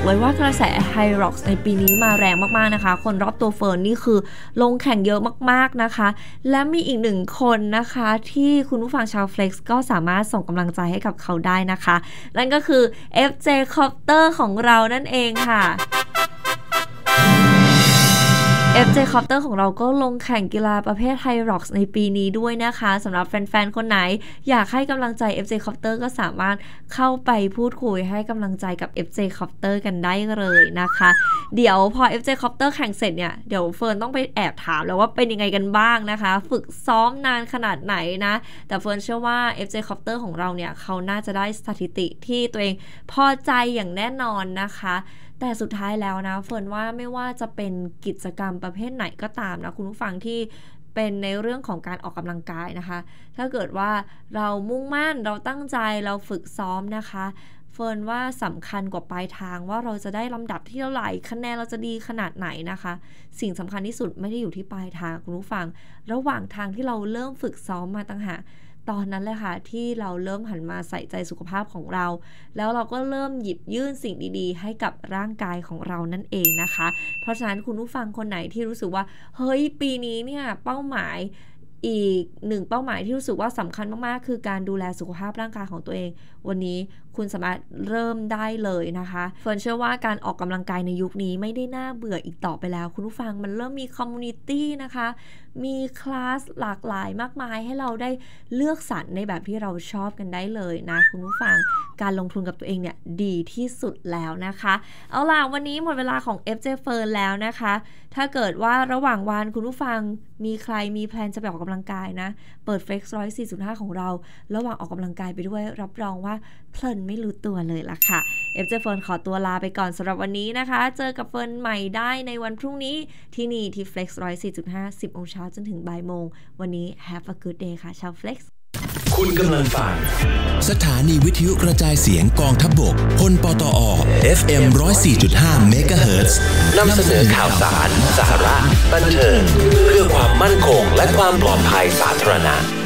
เลยว่ากระแส HYROX ในปีนี้มาแรงมากๆนะคะคนรอบตัวเฟิร์นนี่คือลงแข่งเยอะมากๆนะคะและมีอีกหนึ่งคนนะคะที่คุณผู้ฟังชาว Flex ก็สามารถส่งกำลังใจให้กับเขาได้นะคะนั่นก็คือ FJ Copter ของเรานั่นเองค่ะFJ Copter ของเราก็ลงแข่งกีฬาประเภท HYROX ในปีนี้ด้วยนะคะสำหรับแฟนๆคนไหนอยากให้กำลังใจ FJ Copter ก็สามารถเข้าไปพูดคุยให้กำลังใจกับ FJ Copter กันได้เลยนะคะเดี๋ยวพอ FJ Copter แข่งเสร็จเนี่ยเดี๋ยวเฟิร์นต้องไปแอบถามแล้วว่าเป็นยังไงกันบ้างนะคะฝึกซ้อมนานขนาดไหนนะแต่เฟิร์นเชื่อว่า FJ Copter ของเราเนี่ยเขาน่าจะได้สถิติที่ตัวเองพอใจอย่างแน่นอนนะคะแต่สุดท้ายแล้วนะเฟิร์นว่าไม่ว่าจะเป็นกิจกรรมประเภทไหนก็ตามนะคุณผู้ฟังที่เป็นในเรื่องของการออกกำลังกายนะคะถ้าเกิดว่าเรามุ่งมั่นเราตั้งใจเราฝึกซ้อมนะคะเฟิร์นว่าสำคัญกว่าปลายทางว่าเราจะได้ลำดับที่เท่าไหร่คะแนนเราจะดีขนาดไหนนะคะสิ่งสำคัญที่สุดไม่ได้อยู่ที่ปลายทางคุณผู้ฟังระหว่างทางที่เราเริ่มฝึกซ้อมมาต่างหากตอนนั้นเลยค่ะที่เราเริ่มหันมาใส่ใจสุขภาพของเราแล้วเราก็เริ่มหยิบยื่นสิ่งดีๆให้กับร่างกายของเรานั่นเองนะคะเพราะฉะนั้นคุณผู้ฟังคนไหนที่รู้สึกว่าเฮ้ยปีนี้เนี่ยเป้าหมายอีกหนึ่งเป้าหมายที่รู้สึกว่าสำคัญมากๆคือการดูแลสุขภาพร่างกายของตัวเองวันนี้คุณสามารถเริ่มได้เลยนะคะเฟิร์นเชื่อว่าการออกกำลังกายในยุคนี้ไม่ได้น่าเบื่ออีกต่อไปแล้วคุณผู้ฟังมันเริ่มมีคอมมูนิตี้นะคะมีคลาสหลากหลายมากมายให้เราได้เลือกสรรในแบบที่เราชอบกันได้เลยนะคุณผู้ฟังการลงทุนกับตัวเองเนี่ยดีที่สุดแล้วนะคะเอาล่ะวันนี้หมดเวลาของ FJ Fern แล้วนะคะถ้าเกิดว่าระหว่างวันคุณผู้ฟังมีใครมีแพลนจะไปออกกำลังกายนะเปิด Flex 104.5 ของเราระหว่างออกกำลังกายไปด้วยรับรองว่าเพลินไม่รู้ตัวเลยล่ะค่ะ FJ Fern ขอตัวลาไปก่อนสำหรับวันนี้นะคะเจอกับเฟิร์นใหม่ได้ในวันพรุ่งนี้ที่นี่ที่ Flex 104.5 10 โมงเช้าจนถึงบ่ายโมงวันนี้ Have a good day ค่ะชาว Flex คุณกำลังฟังสถานีวิทยุกระจายเสียงกองทัพบกพลปตอ FM 104.5 เมกะเฮิรตซ์นำเสนอข่าวสารสาระบันเทิงเพื่อความมั่นคงและความปลอดภัยสาธารณะ